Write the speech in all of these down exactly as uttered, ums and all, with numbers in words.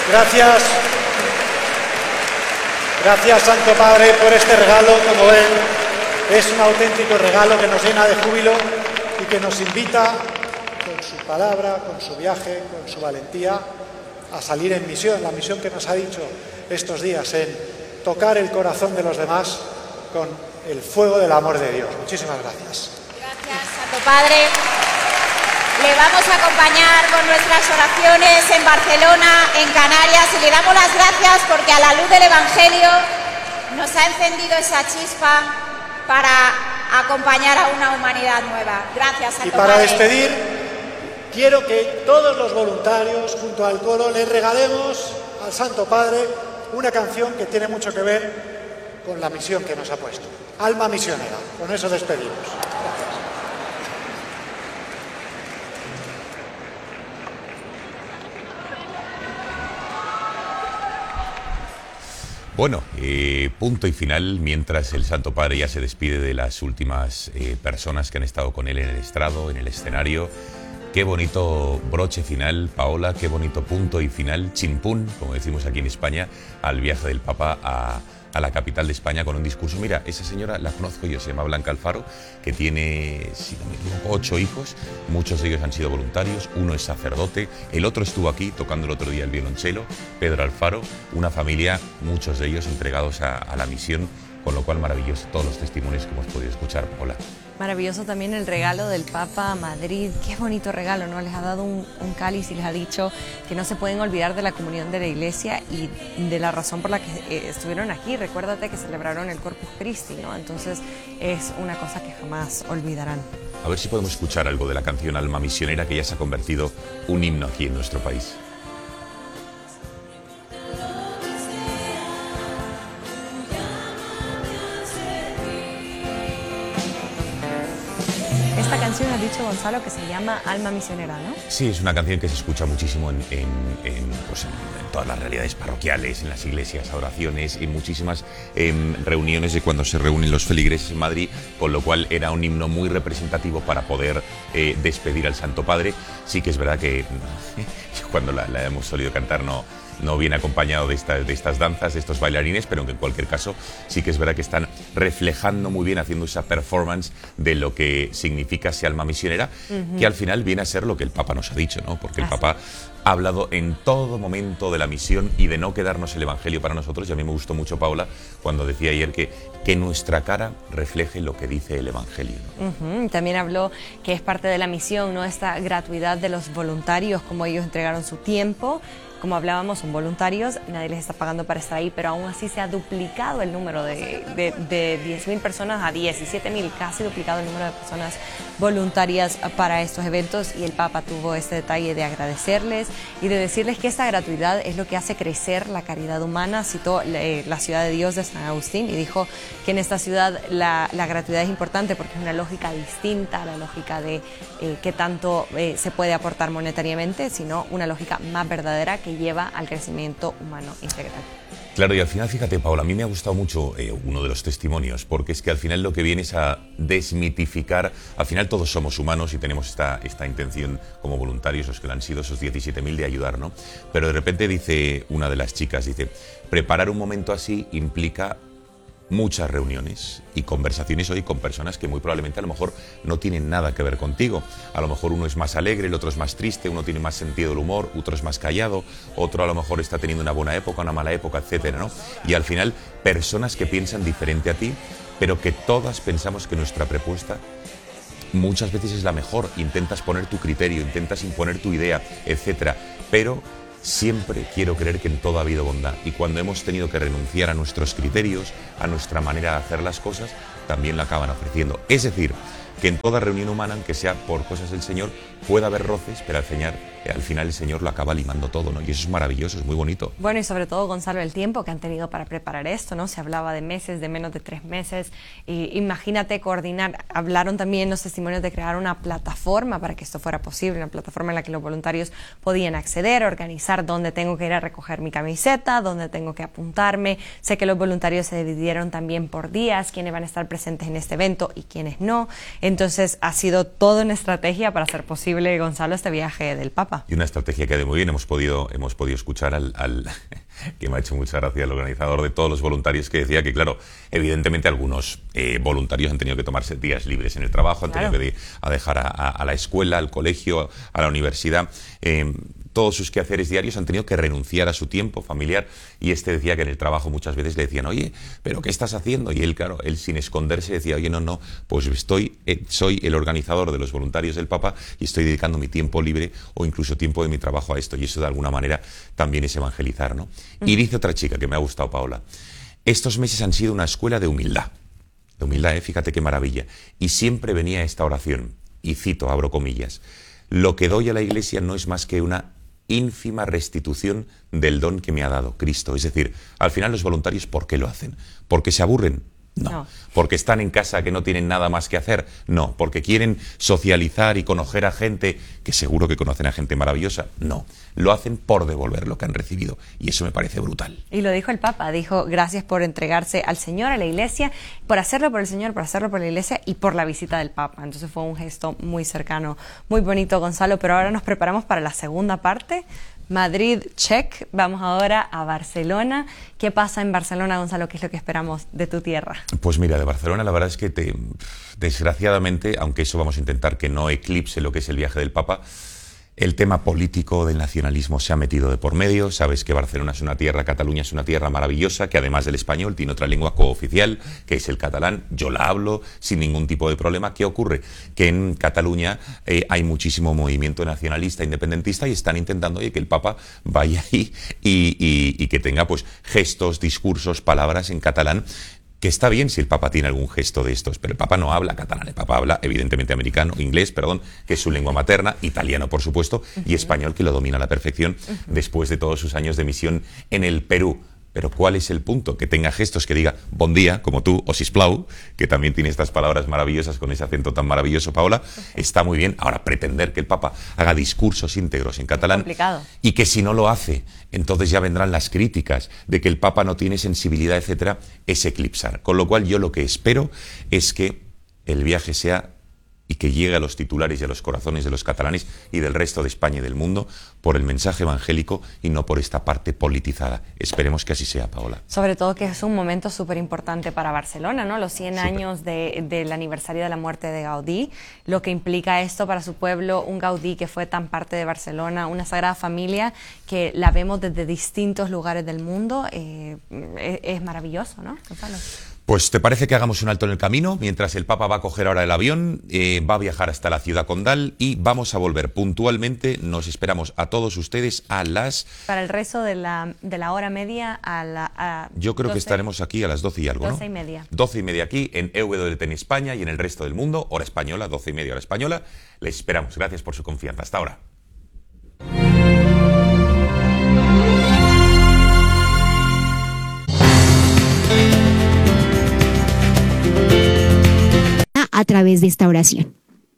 Gracias. Gracias, Santo Padre, por este regalo. Como ven, es un auténtico regalo que nos llena de júbilo y que nos invita, con su palabra, con su viaje, con su valentía, a salir en misión, la misión que nos ha dicho estos días, en tocar el corazón de los demás con el fuego del amor de Dios. Muchísimas gracias. Gracias, Santo Padre. Le vamos a acompañar con nuestras oraciones en Barcelona, en Canarias, y le damos las gracias porque a la luz del Evangelio nos ha encendido esa chispa para acompañar a una humanidad nueva. Gracias, Santo Y para Padre. despedir, quiero que todos los voluntarios, junto al coro, le regalemos al Santo Padre una canción que tiene mucho que ver con la misión que nos ha puesto. Alma misionera. Con eso despedimos. Gracias. Bueno, eh, punto y final, mientras el Santo Padre ya se despide de las últimas eh, personas que han estado con él en el estrado, en el escenario. Qué bonito broche final, Paola, qué bonito punto y final, chimpún, como decimos aquí en España, al viaje del Papa a, a la capital de España con un discurso. Mira, esa señora la conozco yo, se llama Blanca Alfaro, que tiene, si no me equivoco, ocho hijos, muchos de ellos han sido voluntarios, uno es sacerdote, el otro estuvo aquí tocando el otro día el violonchelo, Pedro Alfaro, una familia, muchos de ellos entregados a, a la misión, con lo cual maravilloso todos los testimonios que hemos podido escuchar, Paola. Maravilloso también el regalo del Papa a Madrid, qué bonito regalo, ¿no? Les ha dado un, un cáliz y les ha dicho que no se pueden olvidar de la comunión de la Iglesia y de la razón por la que eh, estuvieron aquí. Recuérdate que celebraron el Corpus Christi, ¿no? Entonces es una cosa que jamás olvidarán. A ver si podemos escuchar algo de la canción Alma Misionera, que ya se ha convertido un himno aquí en nuestro país. Esta canción, has dicho, Gonzalo, que se llama Alma Misionera, ¿no? Sí, es una canción que se escucha muchísimo en, en, en, pues en, en todas las realidades parroquiales, en las iglesias, oraciones, en muchísimas eh, reuniones de cuando se reúnen los feligreses en Madrid, con lo cual era un himno muy representativo para poder eh, despedir al Santo Padre. Sí que es verdad que cuando la, la hemos solido cantar no... no viene acompañado de, esta, de estas danzas, de estos bailarines, pero en cualquier caso sí que es verdad que están reflejando muy bien, haciendo esa performance de lo que significa ese alma misionera, uh-huh. que al final viene a ser lo que el Papa nos ha dicho, ¿no? Porque el Papa ha hablado en todo momento de la misión y de no quedarnos el Evangelio para nosotros, y a mí me gustó mucho, Paola, cuando decía ayer que, que nuestra cara refleje lo que dice el Evangelio, ¿no? Uh-huh. También habló que es parte de la misión, ¿no? Esta gratuidad de los voluntarios, como ellos entregaron su tiempo. Como hablábamos, son voluntarios, nadie les está pagando para estar ahí, pero aún así se ha duplicado el número de, de, de diez mil personas a diecisiete mil, casi duplicado el número de personas voluntarias para estos eventos, y el Papa tuvo este detalle de agradecerles y de decirles que esta gratuidad es lo que hace crecer la caridad humana. Citó eh, la ciudad de Dios de San Agustín y dijo que en esta ciudad la, la gratuidad es importante porque es una lógica distinta a la lógica de eh, qué tanto eh, se puede aportar monetariamente, sino una lógica más verdadera que lleva al crecimiento humano integral. Claro, y al final, fíjate, Paola, a mí me ha gustado mucho eh, uno de los testimonios, porque es que al final lo que viene es a desmitificar, al final todos somos humanos y tenemos esta, esta intención como voluntarios, los que lo han sido, esos diecisiete mil, de ayudar, ¿no? Pero de repente dice una de las chicas, dice, preparar un momento así implica muchas reuniones y conversaciones hoy con personas que muy probablemente a lo mejor no tienen nada que ver contigo. A lo mejor uno es más alegre, el otro es más triste, uno tiene más sentido del humor, otro es más callado, otro a lo mejor está teniendo una buena época, una mala época, etcétera, ¿no? Y al final, personas que piensan diferente a ti, pero que todas pensamos que nuestra propuesta muchas veces es la mejor. Intentas poner tu criterio, intentas imponer tu idea, etcétera, pero siempre quiero creer que en todo ha habido bondad, y cuando hemos tenido que renunciar a nuestros criterios, a nuestra manera de hacer las cosas, también la acaban ofreciendo. Es decir, que en toda reunión humana, aunque sea por cosas del Señor, puede haber roces, pero al final, al final el Señor lo acaba limando todo, ¿no? Y eso es maravilloso, es muy bonito. Bueno, y sobre todo, Gonzalo, el tiempo que han tenido para preparar esto, ¿no? Se hablaba de meses, de menos de tres meses. Y imagínate coordinar. Hablaron también los testimonios de crear una plataforma para que esto fuera posible, una plataforma en la que los voluntarios podían acceder, organizar dónde tengo que ir a recoger mi camiseta, dónde tengo que apuntarme. Sé que los voluntarios se dividieron también por días, quiénes van a estar presentes en este evento y quiénes no. Entonces ha sido toda una estrategia para hacer posible, Gonzalo, este viaje del Papa. Y una estrategia que ha ido muy bien. Hemos podido, hemos podido escuchar al, al que me ha hecho mucha gracia, el organizador de todos los voluntarios, que decía que, claro, evidentemente algunos eh, voluntarios han tenido que tomarse días libres en el trabajo, han Claro. tenido que ir a dejar a, a, a la escuela, al colegio, a la universidad. Eh, todos sus quehaceres diarios han tenido que renunciar a su tiempo familiar, y este decía que en el trabajo muchas veces le decían, oye, ¿pero qué estás haciendo? Y él, claro, él sin esconderse decía, oye, no, no, pues estoy, eh, soy el organizador de los voluntarios del Papa y estoy dedicando mi tiempo libre o incluso tiempo de mi trabajo a esto, y eso de alguna manera también es evangelizar, ¿no? Uh-huh. Y dice otra chica que me ha gustado, Paola, estos meses han sido una escuela de humildad, de humildad, ¿eh? Fíjate qué maravilla, y siempre venía esta oración, y cito, abro comillas, lo que doy a la Iglesia no es más que una ínfima restitución del don que me ha dado Cristo. Es decir, al final los voluntarios, ¿por qué lo hacen? ¿Porque se aburren? No. no. ¿Porque están en casa que no tienen nada más que hacer? No. ¿Porque quieren socializar y conocer a gente que seguro que conocen a gente maravillosa? No. Lo hacen por devolver lo que han recibido, y eso me parece brutal. Y lo dijo el Papa, dijo gracias por entregarse al Señor, a la Iglesia, por hacerlo por el Señor, por hacerlo por la Iglesia y por la visita del Papa. Entonces fue un gesto muy cercano, muy bonito, Gonzalo, pero ahora nos preparamos para la segunda parte. Madrid, check. Vamos ahora a Barcelona. ¿Qué pasa en Barcelona, Gonzalo? ¿Qué es lo que esperamos de tu tierra? Pues mira, de Barcelona la verdad es que te, desgraciadamente, aunque eso vamos a intentar que no eclipse lo que es el viaje del Papa, el tema político del nacionalismo se ha metido de por medio. Sabes que Barcelona es una tierra, Cataluña es una tierra maravillosa, que además del español tiene otra lengua cooficial, que es el catalán. Yo la hablo sin ningún tipo de problema. ¿Qué ocurre? Que en Cataluña eh, hay muchísimo movimiento nacionalista, independentista, y están intentando oye, que el Papa vaya ahí y, y, y que tenga pues gestos, discursos, palabras en catalán. Que está bien si el Papa tiene algún gesto de estos, pero el Papa no habla catalán, el Papa habla evidentemente americano, inglés, perdón, que es su lengua materna, italiano por supuesto, uh-huh. y español, que lo domina a la perfección uh-huh. después de todos sus años de misión en el Perú. Pero ¿cuál es el punto? Que tenga gestos, que diga bon día, como tú, o sisplau, que también tiene estas palabras maravillosas con ese acento tan maravilloso, Paola, okay. está muy bien. Ahora, pretender que el Papa haga discursos íntegros en catalán, complicado. Y que si no lo hace, entonces ya vendrán las críticas de que el Papa no tiene sensibilidad, etcétera, es eclipsar. Con lo cual yo lo que espero es que el viaje sea y que llegue a los titulares y a los corazones de los catalanes y del resto de España y del mundo por el mensaje evangélico y no por esta parte politizada. Esperemos que así sea, Paola. Sobre todo que es un momento súper importante para Barcelona, ¿no? Los cien Super. años de, del aniversario de la muerte de Gaudí, lo que implica esto para su pueblo, un Gaudí que fue tan parte de Barcelona, una Sagrada Familia que la vemos desde distintos lugares del mundo, eh, es, es maravilloso, ¿no, Gonzalo? Pues ¿te parece que hagamos un alto en el camino? Mientras el Papa va a coger ahora el avión, eh, va a viajar hasta la ciudad condal y vamos a volver puntualmente. Nos esperamos a todos ustedes a las... Para el resto de la, de la hora media a la... A Yo creo doce, que estaremos aquí a las doce y algo, ¿no? doce y media. doce y media aquí en E W T en España y en el resto del mundo, hora española, doce y media hora española. Les esperamos. Gracias por su confianza. Hasta ahora. A través de esta oración.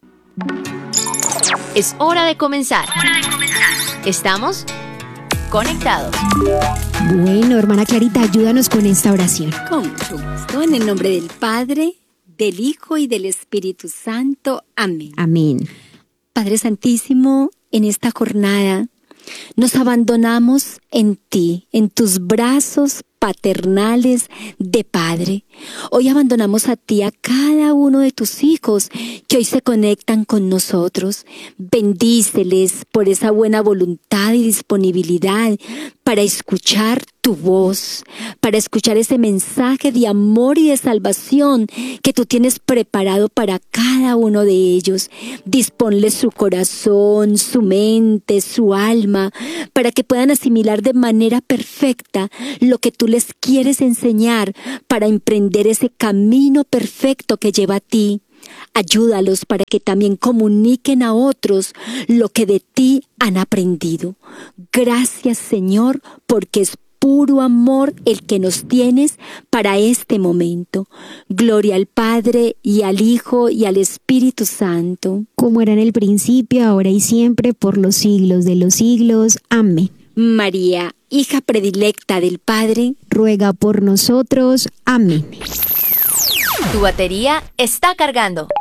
Es hora de comenzar. Estamos conectados. Bueno, hermana Clarita, ayúdanos con esta oración. Con mucho gusto, en el nombre del Padre, del Hijo y del Espíritu Santo. Amén. Amén. Padre Santísimo, en esta jornada nos abandonamos en ti, en tus brazos paternales de Padre. Hoy abandonamos a ti a cada uno de tus hijos que hoy se conectan con nosotros. Bendíceles por esa buena voluntad y disponibilidad para escuchar tu voz, para escuchar ese mensaje de amor y de salvación que tú tienes preparado para cada uno de ellos. Disponles su corazón, su mente, su alma, para que puedan asimilar de manera perfecta lo que tú les quieres enseñar para emprender ese camino perfecto que lleva a ti. Ayúdalos para que también comuniquen a otros lo que de ti han aprendido. Gracias, Señor, porque es puro amor el que nos tienes para este momento. Gloria al Padre y al Hijo y al Espíritu Santo. Como era en el principio, ahora y siempre, por los siglos de los siglos. Amén. María, hija predilecta del Padre, ruega por nosotros. Amén. Tu batería está cargando.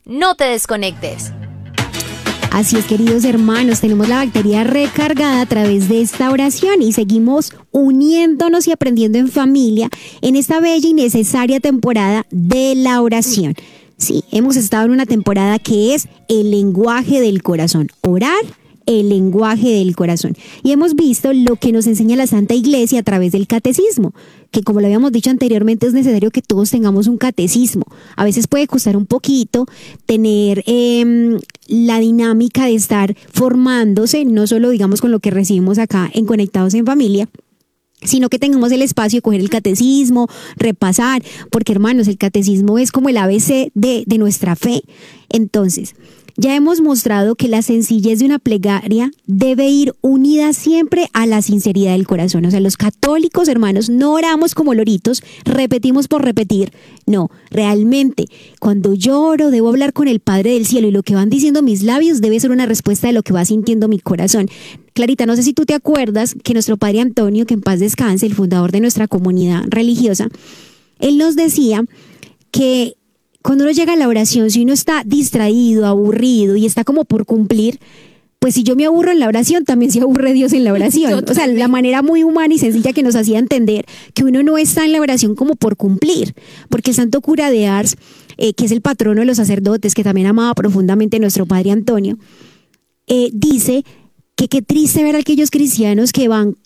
No te desconectes. Así es, queridos hermanos, tenemos la batería recargada a través de esta oración y seguimos uniéndonos y aprendiendo en familia en esta bella y necesaria temporada de la oración. Sí, hemos estado en una temporada que es el lenguaje del corazón, orar, el lenguaje del corazón. Y hemos visto lo que nos enseña la Santa Iglesia a través del catecismo, que como lo habíamos dicho anteriormente, es necesario que todos tengamos un catecismo. A veces puede costar un poquito tener eh, la dinámica de estar formándose, no solo digamos con lo que recibimos acá en Conectados en Familia, sino que tengamos el espacio de coger el catecismo, repasar, porque hermanos, el catecismo es como el A B C de, de nuestra fe. Entonces, ya hemos mostrado que la sencillez de una plegaria debe ir unida siempre a la sinceridad del corazón. O sea, los católicos, hermanos, no oramos como loritos, repetimos por repetir. No, realmente, cuando yo oro, debo hablar con el Padre del Cielo y lo que van diciendo mis labios debe ser una respuesta de lo que va sintiendo mi corazón. Clarita, no sé si tú te acuerdas que nuestro Padre Antonio, que en paz descanse, el fundador de nuestra comunidad religiosa, él nos decía que cuando uno llega a la oración, si uno está distraído, aburrido y está como por cumplir, pues si yo me aburro en la oración, también se aburre Dios en la oración. O sea, la manera muy humana y sencilla que nos hacía entender que uno no está en la oración como por cumplir. Porque el santo cura de Ars, eh, que es el patrono de los sacerdotes, que también amaba profundamente a nuestro Padre Antonio, eh, dice que qué triste ver a aquellos cristianos que van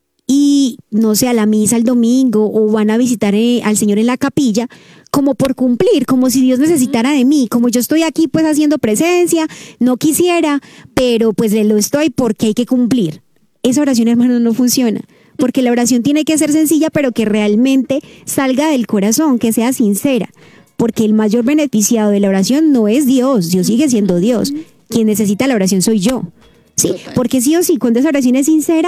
y, no sé, a la misa el domingo o van a visitar eh, al Señor en la capilla, como por cumplir, como si Dios necesitara de mí, como yo estoy aquí pues haciendo presencia, no quisiera, pero pues le lo estoy porque hay que cumplir. Esa oración, hermano, no funciona, porque la oración tiene que ser sencilla, pero que realmente salga del corazón, que sea sincera, porque el mayor beneficiado de la oración no es Dios, Dios sigue siendo Dios, quien necesita la oración soy yo, sí, porque sí o sí, cuando esa oración es sincera,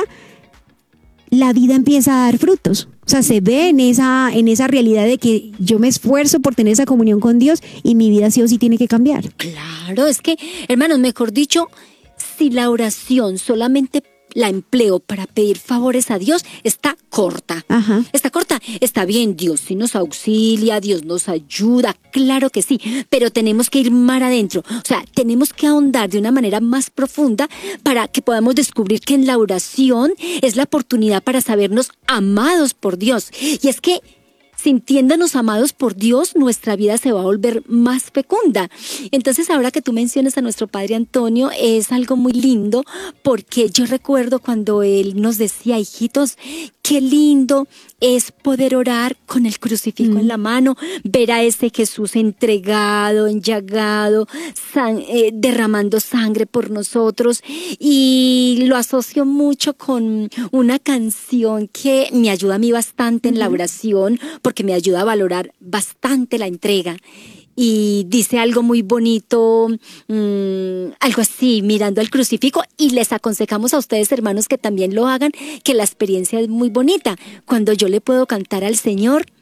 la vida empieza a dar frutos. O sea, se ve en esa, en esa realidad de que yo me esfuerzo por tener esa comunión con Dios y mi vida sí o sí tiene que cambiar. Claro, es que, hermanos, mejor dicho, si la oración solamente la empleo para pedir favores a Dios, está corta. Ajá. Está corta. Está bien, Dios sí nos auxilia, Dios nos ayuda, claro que sí, pero tenemos que ir más adentro. O sea, tenemos que ahondar de una manera más profunda para que podamos descubrir que en la oración es la oportunidad para sabernos amados por Dios. Y es que sintiéndonos amados por Dios, nuestra vida se va a volver más fecunda. Entonces, ahora que tú mencionas a nuestro Padre Antonio, es algo muy lindo, porque yo recuerdo cuando él nos decía, hijitos, qué lindo es poder orar con el crucifijo mm. en la mano, ver a ese Jesús entregado, enllagado, san, eh, derramando sangre por nosotros, y lo asocio mucho con una canción que me ayuda a mí bastante en la oración, porque me ayuda a valorar bastante la entrega. Y dice algo muy bonito, mmm, algo así, mirando al crucifijo, y les aconsejamos a ustedes, hermanos, que también lo hagan, que la experiencia es muy bonita. Cuando yo le puedo cantar al Señor,